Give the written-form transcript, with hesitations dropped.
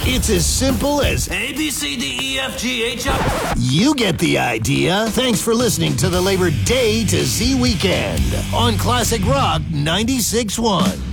It's as simple as A, B, C, D, E, F, G, H, I. You get the idea. Thanks for listening to the Labor Day to Z Weekend on Classic Rock 96.1.